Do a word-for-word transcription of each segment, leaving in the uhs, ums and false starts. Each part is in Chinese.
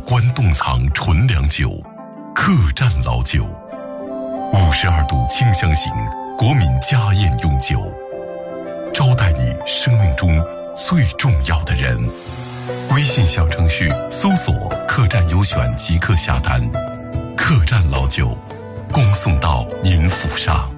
关洞藏纯粮酒，客栈老酒，五十二度清香型国民家宴用酒，招待你生命中最重要的人。微信小程序搜索客栈优选即刻下单，客栈老酒恭送到您府上。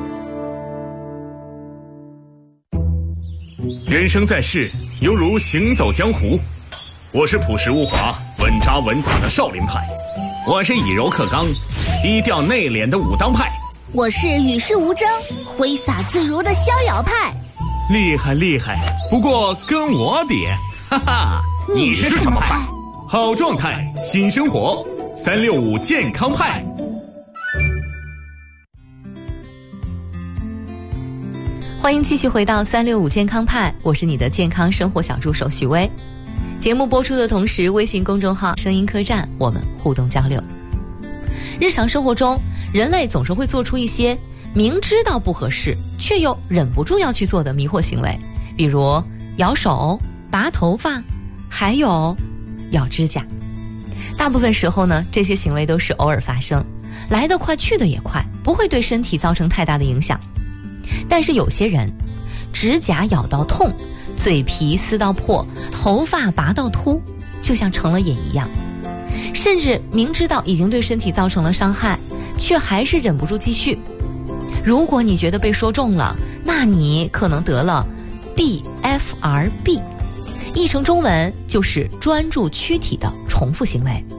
人生在世犹如行走江湖，我是朴实无华稳扎稳打的少林派，我是以柔克刚低调内敛的武当派， 我是与世无争挥洒自如的逍遥派。 厉害厉害，不过跟我比，哈哈， 你是什么派？ 好状态，新生活，三六五健康派。 欢迎继续回到三六五健康派，我是你的健康生活小助手许薇。节目播出的同时，微信公众号声音客栈我们互动交流。日常生活中，人类总是会做出一些明知道不合适却又忍不住要去做的迷惑行为，比如咬手、拔头发，还有咬指甲。大部分时候呢，这些行为都是偶尔发生，来得快去得也快，不会对身体造成太大的影响。但是有些人，指甲咬到痛，嘴皮撕到破，头发拔到秃，就像成了瘾一样，甚至明知道已经对身体造成了伤害，却还是忍不住继续。如果你觉得被说中了，那你可能得了 B F R B， 译成中文就是专注躯体的重复行为。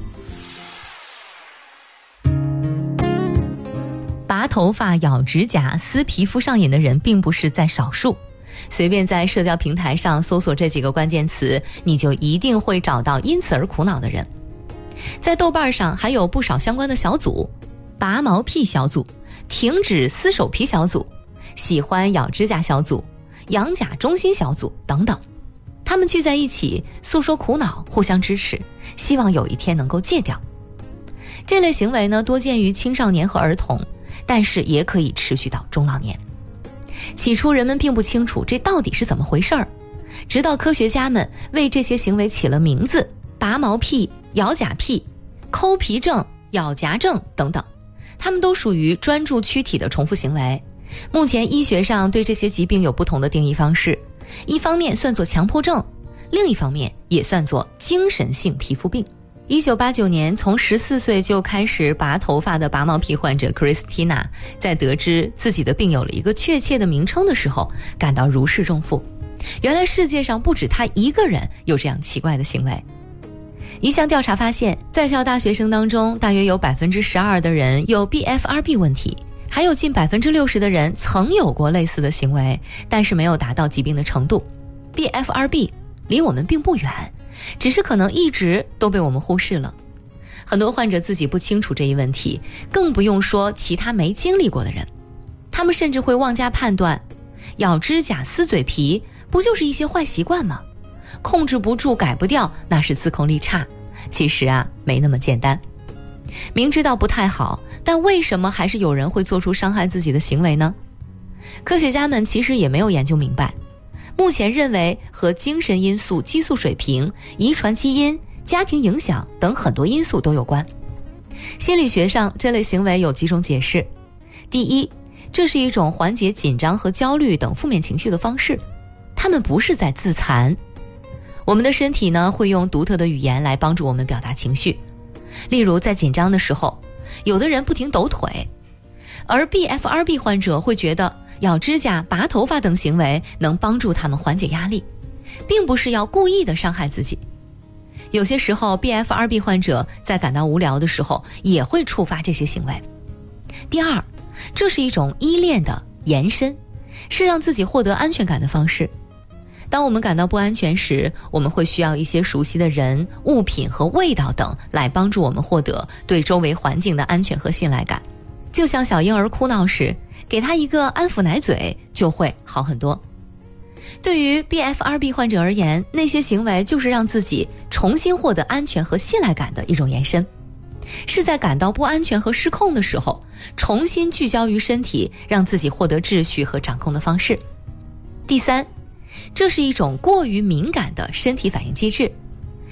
拔头发、咬指甲、撕皮肤上瘾的人并不是在少数，随便在社交平台上搜索这几个关键词，你就一定会找到因此而苦恼的人。在豆瓣上还有不少相关的小组，拔毛癖小组、停止撕手皮小组、喜欢咬指甲小组、养甲中心小组等等，他们聚在一起诉说苦恼，互相支持，希望有一天能够戒掉。这类行为呢，多见于青少年和儿童，但是也可以持续到中老年。起初人们并不清楚这到底是怎么回事儿，直到科学家们为这些行为起了名字，拔毛癖、咬甲癖、抠皮症、咬夹症等等，它们都属于专注躯体的重复行为。目前医学上对这些疾病有不同的定义方式，一方面算作强迫症，另一方面也算作精神性皮肤病。一九八九年，从十四岁就开始拔头发的拔毛癖患者 Christina， 在得知自己的病有了一个确切的名称的时候，感到如释重负。原来世界上不止他一个人有这样奇怪的行为。一项调查发现，在校大学生当中，大约有 百分之十二 的人有 B F R B 问题，还有近 百分之六十 的人曾有过类似的行为，但是没有达到疾病的程度。 B F R B 离我们并不远，只是可能一直都被我们忽视了。很多患者自己不清楚这一问题，更不用说其他没经历过的人。他们甚至会妄加判断，咬指甲、撕嘴皮不就是一些坏习惯吗？控制不住、改不掉，那是自控力差。其实啊，没那么简单。明知道不太好，但为什么还是有人会做出伤害自己的行为呢？科学家们其实也没有研究明白。目前认为和精神因素、激素水平、遗传基因、家庭影响等很多因素都有关。心理学上，这类行为有几种解释。第一，这是一种缓解紧张和焦虑等负面情绪的方式，他们不是在自残。我们的身体呢，会用独特的语言来帮助我们表达情绪。例如在紧张的时候，有的人不停抖腿，而 B F R B 患者会觉得咬指甲、拔头发等行为能帮助他们缓解压力，并不是要故意的伤害自己。有些时候 B F R B 患者在感到无聊的时候也会触发这些行为。第二，这是一种依恋的延伸，是让自己获得安全感的方式。当我们感到不安全时，我们会需要一些熟悉的人、物品和味道等来帮助我们获得对周围环境的安全和信赖感。就像小婴儿哭闹时，给他一个安抚奶嘴就会好很多。对于 B F R B 患者而言，那些行为就是让自己重新获得安全和信赖感的一种延伸，是在感到不安全和失控的时候，重新聚焦于身体，让自己获得秩序和掌控的方式。第三，这是一种过于敏感的身体反应机制。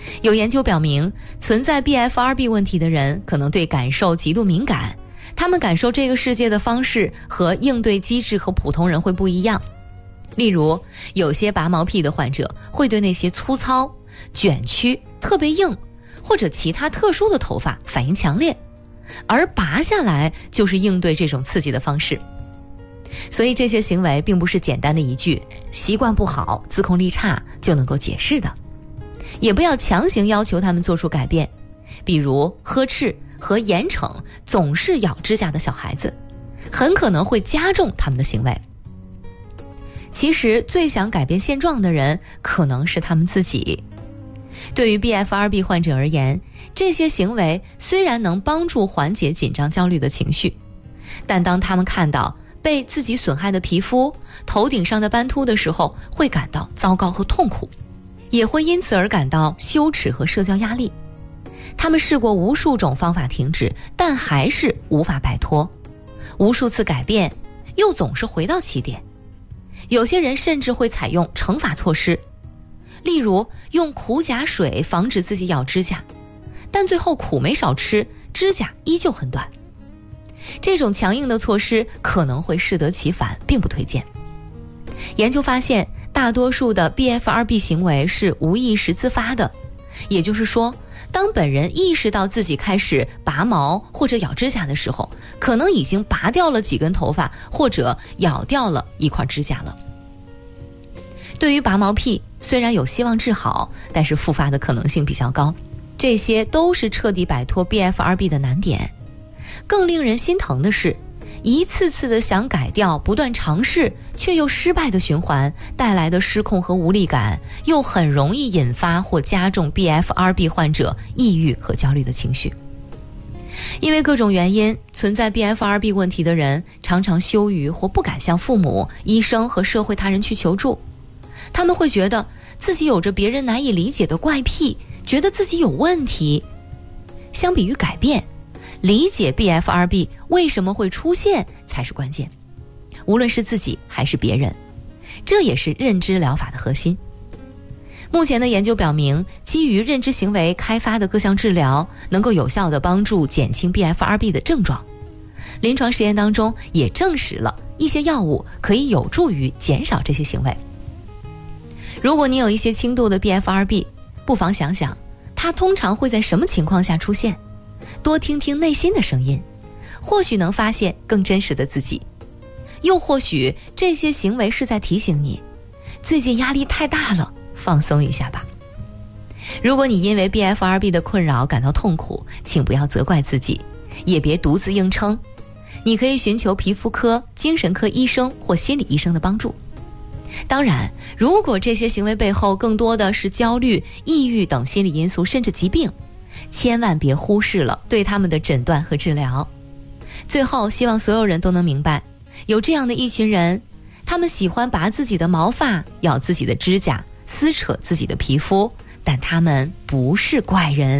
有研究表明，存在 B F R B 问题的人可能对感受极度敏感，他们感受这个世界的方式和应对机制和普通人会不一样。例如，有些拔毛癖的患者会对那些粗糙、卷曲、特别硬或者其他特殊的头发反应强烈，而拔下来就是应对这种刺激的方式。所以这些行为并不是简单的一句习惯不好、自控力差就能够解释的，也不要强行要求他们做出改变，比如呵斥和严惩总是咬指甲的小孩子，很可能会加重他们的行为。其实最想改变现状的人可能是他们自己。对于 B F R B 患者而言，这些行为虽然能帮助缓解紧张焦虑的情绪，但当他们看到被自己损害的皮肤、头顶上的斑秃的时候，会感到糟糕和痛苦，也会因此而感到羞耻和社交压力。他们试过无数种方法停止，但还是无法摆脱，无数次改变，又总是回到起点。有些人甚至会采用惩罚措施，例如用苦甲水防止自己咬指甲，但最后苦没少吃，指甲依旧很短。这种强硬的措施可能会适得其反，并不推荐。研究发现，大多数的 B F R B 行为是无意识自发的，也就是说，当本人意识到自己开始拔毛或者咬指甲的时候，可能已经拔掉了几根头发，或者咬掉了一块指甲了。对于拔毛癖，虽然有希望治好，但是复发的可能性比较高。这些都是彻底摆脱 B F R B 的难点。更令人心疼的是，一次次的想改掉、不断尝试却又失败的循环带来的失控和无力感，又很容易引发或加重 B F R B 患者抑郁和焦虑的情绪。因为各种原因，存在 B F R B 问题的人常常羞于或不敢向父母、医生和社会他人去求助。他们会觉得自己有着别人难以理解的怪癖，觉得自己有问题。相比于改变，理解 B F R B 为什么会出现才是关键，无论是自己还是别人，这也是认知疗法的核心。目前的研究表明，基于认知行为开发的各项治疗能够有效地帮助减轻 B F R B 的症状。临床实验当中也证实了一些药物可以有助于减少这些行为。如果你有一些轻度的 B F R B， 不妨想想它通常会在什么情况下出现，多听听内心的声音，或许能发现更真实的自己。又或许这些行为是在提醒你，最近压力太大了，放松一下吧。如果你因为 B F R B 的困扰感到痛苦，请不要责怪自己，也别独自硬撑。你可以寻求皮肤科、精神科医生或心理医生的帮助。当然，如果这些行为背后更多的是焦虑、抑郁等心理因素，甚至疾病，千万别忽视了对他们的诊断和治疗。最后，希望所有人都能明白，有这样的一群人，他们喜欢拔自己的毛发、咬自己的指甲、撕扯自己的皮肤，但他们不是怪人。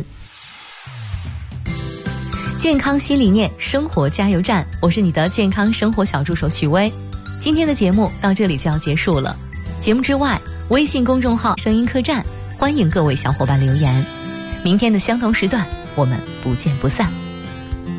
健康新理念，生活加油站，我是你的健康生活小助手许巍。今天的节目到这里就要结束了。节目之外，微信公众号声音客栈，欢迎各位小伙伴留言。明天的相同时段，我们不见不散。